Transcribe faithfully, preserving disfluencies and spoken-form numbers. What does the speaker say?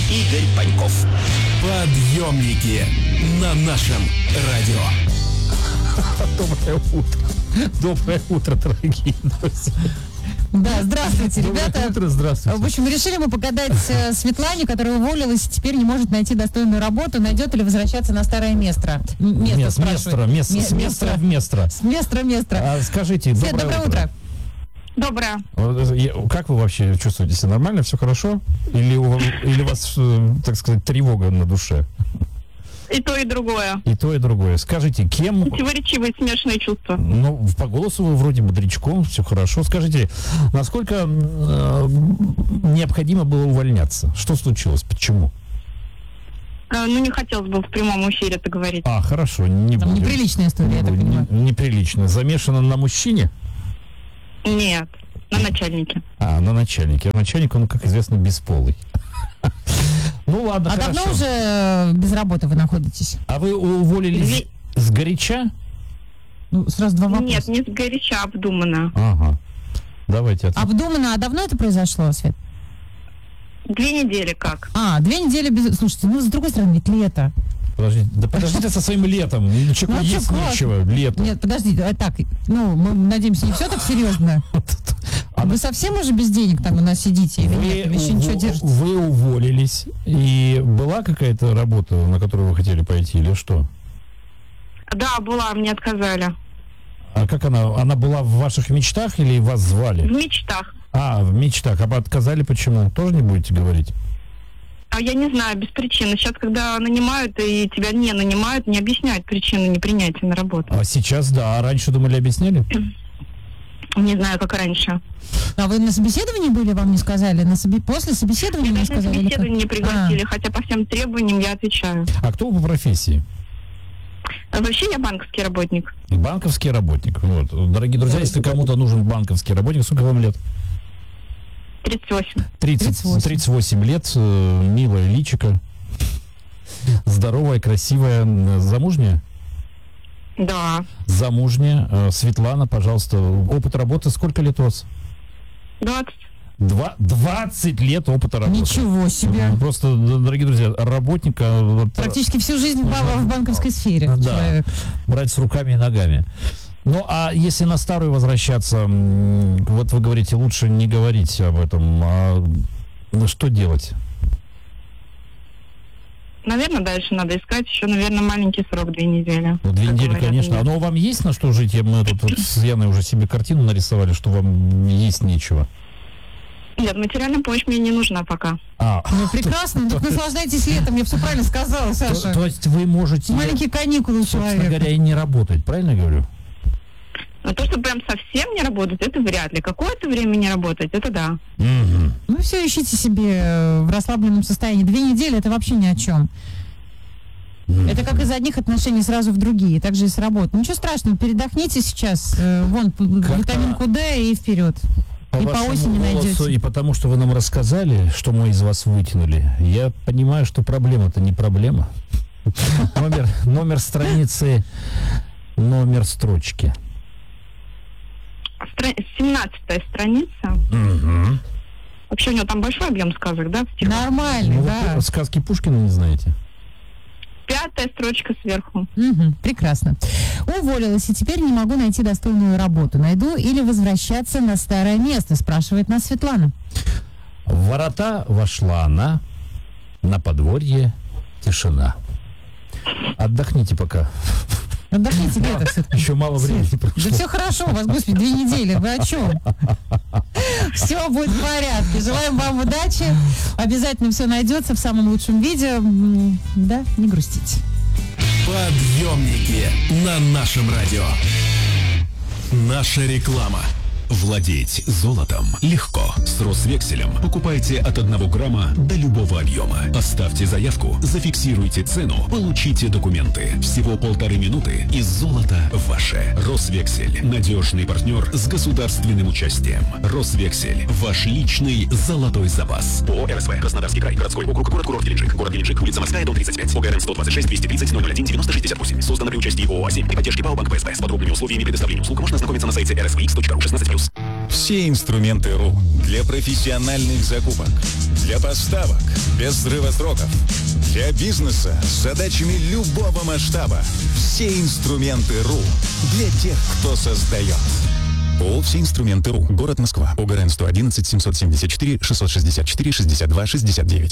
Игорь Паньков. Подъемники на нашем радио. Доброе утро. Доброе утро, дорогие друзья. Да, здравствуйте, ребята. Доброе утро, здравствуйте. В общем, решили мы погадать э, Светлане, которая уволилась и теперь не может найти достойную работу, найдет или возвращаться на старое место. Место, Мест, спрашивают. место, место, с Ме- места в место. С места, место. А, скажите, Свет, доброе, доброе утро. утро. Доброе. Вот, я- Как вы вообще чувствуете себя? Нормально, все хорошо? Или у, или у вас, э, так сказать, тревога на душе? И то, и другое. И то, и другое. Скажите, кем... Противоречивые смешанные чувства. Ну, по голосу вы вроде бодрячком, все хорошо. Скажите, насколько э, необходимо было увольняться? Что случилось? Почему? Э, ну, не хотелось бы в прямом эфире это говорить. А, хорошо, не Там будем. неприличная история, я так Не- понимаю. Неприлично. Замешано на мужчине? Нет, на начальнике. А, на начальнике. А начальник, он, как известно, бесполый. Ну ладно, А хорошо. давно уже э, без работы вы находитесь? А вы уволились Ви- сгоряча? Ну, сразу два вопроса. Нет, не сгоряча, обдуманно. Ага. Давайте ответим. Обдуманно, а давно это произошло, Свет? Две недели как? А, две недели без... Слушайте, ну, с другой стороны, ведь лето. Подождите, да подождите со своим летом. Ну, человеку Ну, есть чё, классно. нечего. Лето. Нет, подождите, а так, ну, мы надеемся, не все так серьезно. А Вы совсем уже без денег там у нас сидите или нет? Или еще ничего уво- держите? вы уволились, и была какая-то работа, на которую вы хотели пойти, или что? Да, была, мне отказали. А как она? Она была в ваших мечтах или вас В звали? мечтах. А, в мечтах. А отказали почему? Тоже не будете говорить? А я не знаю, без причины. Сейчас, когда нанимают и тебя не нанимают, не объясняют причины непринятия на работу. А сейчас да. А раньше, думали, объясняли? Не знаю, как раньше. А вы на собеседовании были, вам не сказали? На собе- После собеседования Меня не даже на сказали? или как? собеседование не пригласили, хотя по всем требованиям я отвечаю. А кто вы по профессии? А вообще я банковский работник. Банковский работник. Вот. Дорогие друзья, если кому-то нужен банковский работник, сколько вам лет? тридцать восемь. тридцать, тридцать восемь. тридцать восемь лет, э, милая личико, здоровая, красивая, м, замужняя? Да. Замужняя. Э, Светлана, пожалуйста, опыт работы сколько лет у вас? двадцать. Два, двадцать лет опыта работы. Ничего себе. Ну, просто, д- дорогие друзья, работника вот, Практически всю жизнь в, ба- в банковской сфере. Да. человек. брать с руками и ногами. Ну, а если на старую возвращаться, м, вот вы говорите, лучше не говорить об этом, а ну, что делать? Наверное, дальше надо искать. Еще, наверное, маленький срок, две недели. Ну, две Как недели, говорят конечно. мне. Но вам есть на что жить? Я- Мы тут вот с Яной уже себе картину нарисовали, что вам есть нечего. Нет, материальная помощь мне не нужна пока. А, Ну, прекрасно, так наслаждайтесь летом, я все правильно сказала, то, Саша. то есть вы можете, Маленькие каникулы у собственно человека. говоря, и не работать, правильно я говорю? Но то, что прям совсем не работать, это вряд ли. Какое-то время не работать, это да. Мгм. Ну все, ищите себе э, в расслабленном состоянии. Две недели это вообще ни о чем. Это как из одних отношений сразу в другие, так же и с работы. Ничего страшного, передохните сейчас, э, вон, п- Как-то витаминку Д и вперед. По И по вашему осени голосу, найдете. и потому что вы нам рассказали, что мы из вас вытянули, я понимаю, что проблема-то не проблема. Номер, номер страницы, номер строчки. Стра- семнадцатая страница. Мгм. Вообще у него там большой объем сказок, да? в стихах? Нормально, Ну, да. вы сказки Пушкина не знаете? Пятая строчка сверху. Мгм, прекрасно. Уволилась и теперь не могу найти достойную работу. Найду или возвращаться на старое место, спрашивает нас Светлана. В ворота вошла она, на подворье тишина. Отдохните пока. Отдохните лето все-таки. Еще мало времени Да прошло. все хорошо у вас, господи, две недели, вы о чем? Все будет в порядке. Желаем вам удачи. Обязательно все найдется в самом лучшем виде. М, Да, не грустите. Подъемники на нашем радио. Наша реклама. Владеть золотом легко. С Росвекселем покупайте от одного грамма до любого объема. Оставьте заявку, зафиксируйте цену, получите документы. Всего полторы минуты и золото ваше. Росвексель. Надежный партнер с государственным участием. Росвексель. Ваш личный золотой запас. ООО РСВ. Краснодарский край. Городской округ. Город-курорт Геленджик. Город Геленджик. Улица Морская, дом тридцать пять. ОГРН сто двадцать шесть двести тридцать ноль ноль один девяносто шестьдесят восемь. Создано при участии ООО «А семь» и поддержки ПАО Банк ПСБ. С подробными условиями предоставления услуг можно ознакомиться на сайте эр эс ви икс точка ру. шестнадцать плюс. Все инструменты РУ для профессиональных закупок, для поставок без срыва сроков, для бизнеса с задачами любого масштаба. Все инструменты РУ для тех, кто создает. ООО «Все инструменты РУ». Город Москва. ОГРН сто одиннадцать семьсот семьдесят четыре шестьсот шестьдесят четыре шестьдесят два шестьдесят девять.